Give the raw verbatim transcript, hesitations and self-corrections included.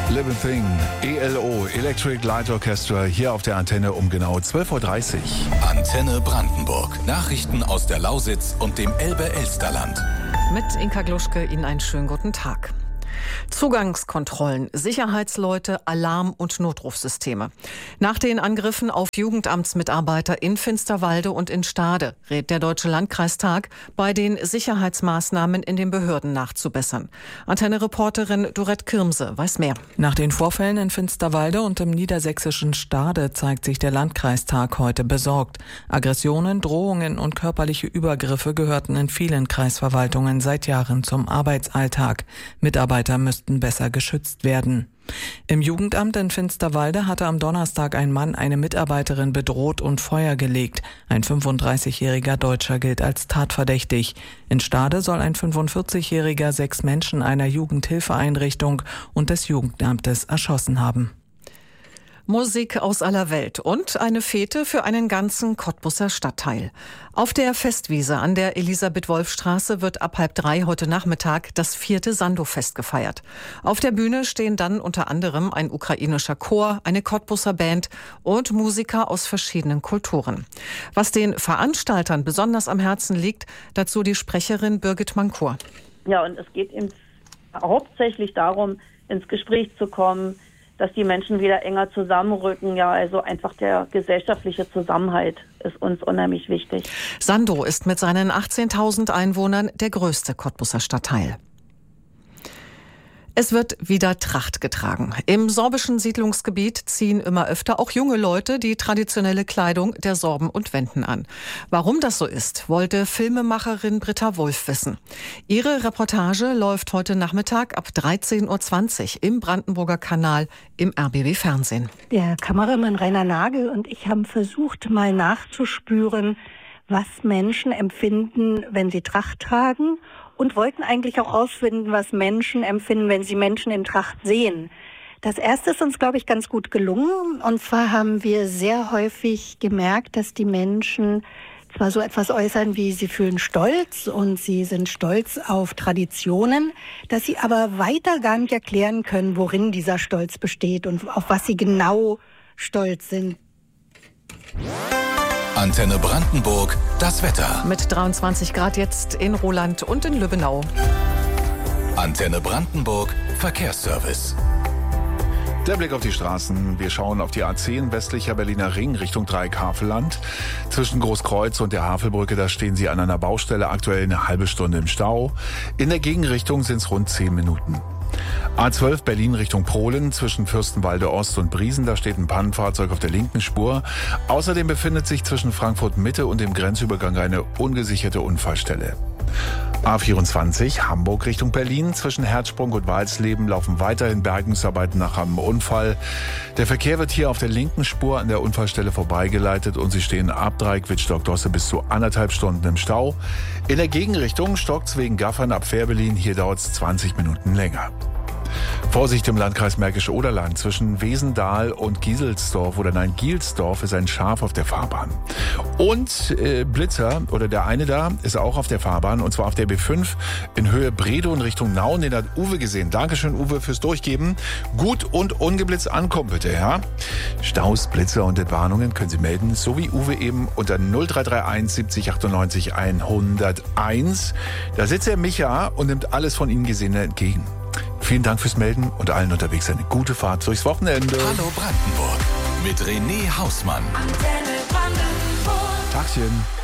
Living Thing, E L O, Electric Light Orchestra, hier auf der Antenne um genau zwölf Uhr dreißig. Antenne Brandenburg. Nachrichten aus der Lausitz und dem Elbe-Elsterland. Mit Inka Gluschke Ihnen einen schönen guten Tag. Zugangskontrollen, Sicherheitsleute, Alarm- und Notrufsysteme. Nach den Angriffen auf Jugendamtsmitarbeiter in Finsterwalde und in Stade rät der Deutsche Landkreistag, bei den Sicherheitsmaßnahmen in den Behörden nachzubessern. Antenne-Reporterin Dorette Kirmse weiß mehr. Nach den Vorfällen in Finsterwalde und im niedersächsischen Stade zeigt sich der Landkreistag heute besorgt. Aggressionen, Drohungen und körperliche Übergriffe gehörten in vielen Kreisverwaltungen seit Jahren zum Arbeitsalltag. Mitarbeiter müssten besser geschützt werden. Im Jugendamt in Finsterwalde hatte am Donnerstag ein Mann eine Mitarbeiterin bedroht und Feuer gelegt. Ein fünfunddreißigjähriger Deutscher gilt als tatverdächtig. In Stade soll ein fünfundvierzigjähriger sechs Menschen einer Jugendhilfeeinrichtung und des Jugendamtes erschossen haben. Musik aus aller Welt und eine Fete für einen ganzen Cottbuser Stadtteil. Auf der Festwiese an der Elisabeth-Wolf-Straße wird ab halb drei heute Nachmittag das vierte Sandow-Fest gefeiert. Auf der Bühne stehen dann unter anderem ein ukrainischer Chor, eine Cottbuser Band und Musiker aus verschiedenen Kulturen. Was den Veranstaltern besonders am Herzen liegt, dazu die Sprecherin Birgit Mankur. Ja, und es geht eben hauptsächlich darum, ins Gespräch zu kommen, dass die Menschen wieder enger zusammenrücken. Ja, also einfach der gesellschaftliche Zusammenhalt ist uns unheimlich wichtig. Sandow ist mit seinen achtzehntausend Einwohnern der größte Cottbuser Stadtteil. Es wird wieder Tracht getragen. Im sorbischen Siedlungsgebiet ziehen immer öfter auch junge Leute die traditionelle Kleidung der Sorben und Wenden an. Warum das so ist, wollte Filmemacherin Britta Wolf wissen. Ihre Reportage läuft heute Nachmittag ab dreizehn Uhr zwanzig im Brandenburger Kanal im R B B Fernsehen. Der Kameramann Rainer Nagel und ich haben versucht, mal nachzuspüren, was Menschen empfinden, wenn sie Tracht tragen. Und wollten eigentlich auch herausfinden, was Menschen empfinden, wenn sie Menschen in Tracht sehen. Das erste ist uns, glaube ich, ganz gut gelungen. Und zwar haben wir sehr häufig gemerkt, dass die Menschen zwar so etwas äußern wie, sie fühlen Stolz und sie sind stolz auf Traditionen, dass sie aber weiter gar nicht erklären können, worin dieser Stolz besteht und auf was sie genau stolz sind. Antenne Brandenburg, das Wetter. Mit dreiundzwanzig Grad jetzt in Roland und in Lübbenau. Antenne Brandenburg, Verkehrsservice. Der Blick auf die Straßen. Wir schauen auf die A zehn westlicher Berliner Ring Richtung Dreieck-Havelland. Zwischen Großkreuz und der Havelbrücke, da stehen Sie an einer Baustelle, aktuell eine halbe Stunde im Stau. In der Gegenrichtung sind es rund zehn Minuten. A zwölf Berlin Richtung Polen, zwischen Fürstenwalde Ost und Briesen, da steht ein Pannenfahrzeug auf der linken Spur. Außerdem befindet sich zwischen Frankfurt Mitte und dem Grenzübergang eine ungesicherte Unfallstelle. A vierundzwanzig Hamburg Richtung Berlin, zwischen Herzsprung und Walsleben laufen weiterhin Bergungsarbeiten nach einem Unfall. Der Verkehr wird hier auf der linken Spur an der Unfallstelle vorbeigeleitet und Sie stehen ab Dreieck-Wittstock-Dosse bis zu anderthalb Stunden im Stau. In der Gegenrichtung stockt's wegen Gaffern ab Fährberlin, hier dauert's zwanzig Minuten länger. Vorsicht im Landkreis Märkische Oderland. Zwischen Wesendahl und Gieselsdorf oder nein, Gielsdorf ist ein Schaf auf der Fahrbahn. Und äh, Blitzer, oder der eine da, ist auch auf der Fahrbahn, und zwar auf der B fünf in Höhe Bredow in Richtung Nauen. Den hat Uwe gesehen. Dankeschön, Uwe, fürs Durchgeben. Gut und ungeblitzt ankommen, bitte, ja? Staus, Blitzer und Entwarnungen können Sie melden, so wie Uwe eben, unter null drei drei eins siebzig achtundneunzig hunderteins. Da sitzt der Micha und nimmt alles von Ihnen Gesehene entgegen. Vielen Dank fürs Melden und allen unterwegs eine gute Fahrt durchs Wochenende. Hallo Brandenburg mit René Hausmann. Tagchen.